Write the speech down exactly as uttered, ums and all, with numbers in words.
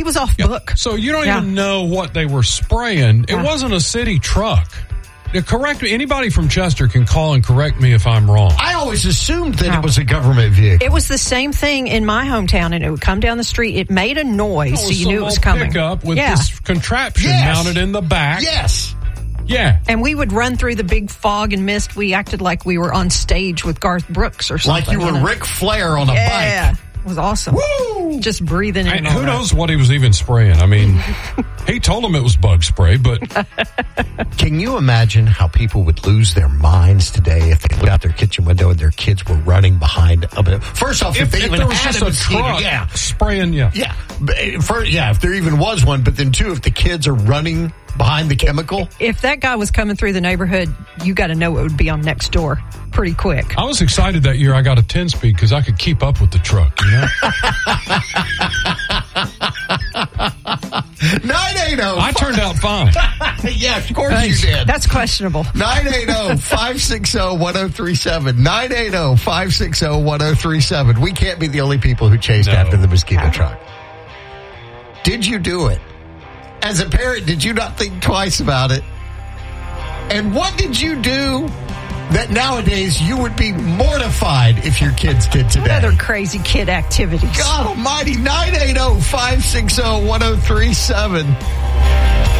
was off Yeah. book. So you don't Yeah. even know what they were spraying. It Yeah. wasn't a city truck. To correct me. Anybody from Chester can call and correct me if I'm wrong. I always assumed that No. it was a government vehicle. It was the same thing in my hometown, and it would come down the street. It made a noise, so you knew it was coming. Pickup with yeah. this contraption Yes. mounted in the back. Yes. Yeah. And we would run through the big fog and mist. We acted like we were on stage with Garth Brooks or something. Like you were know? Ric Flair on a Yeah. bike. It was awesome. Woo! Just breathing in. And all who that. knows what he was even spraying? I mean, he told him it was bug spray, but Can you imagine how people would lose their minds today if they looked out their kitchen window and their kids were running behind a bit? First off, if, if, they if even there was had just a a mosquito, truck yeah. spraying, yeah. Yeah. But, uh, For, yeah, if there even was one, but then two, if the kids are running behind the chemical. If that guy was coming through the neighborhood, you got to know it would be on next door pretty quick. I was excited that year I got a ten-speed because I could keep up with the truck, you know? nine eighty. I turned out fine. Yeah, of course you did. That's questionable. nine eighty, five six zero, one zero three seven. nine eighty, five six zero, one zero three seven. We can't be the only people who chased No. after the mosquito truck. Did you do it? As a parent, did you not think twice about it? And what did you do that nowadays you would be mortified if your kids did today? What other crazy kid activities? God almighty, nine eighty, five six zero, one zero three seven.